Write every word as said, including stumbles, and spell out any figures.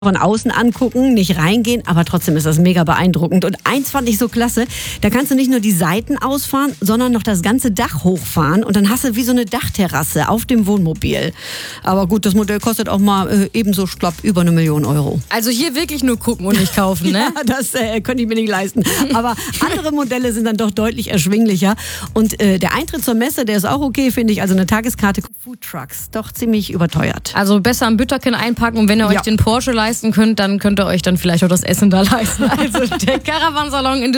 von außen angucken, nicht reingehen, aber trotzdem ist das mega beeindruckend. Und eins fand ich so klasse, da kannst du nicht nur die Seiten ausfahren, sondern noch das ganze Dach hochfahren und dann hast du wie so eine Dachterrasse auf dem Wohnmobil. Aber gut, das Modell kostet auch mal äh, ebenso schlapp über eine Million Euro. Also hier wirklich nur gucken und nicht kaufen, ne? Ja, das äh, könnte ich mir nicht leisten. Aber andere Modelle sind dann doch deutlich erschwinglicher. Und äh, der Eintritt zur Messe, der ist auch okay, finde ich. Also eine Tageskarte Food Trucks, doch ziemlich überteuert. Also besser am Bütterken einpacken und wenn ihr euch Ja. den Porsche leisten könnt, dann könnt ihr euch dann vielleicht auch das Essen da leisten. Also der Caravansalon in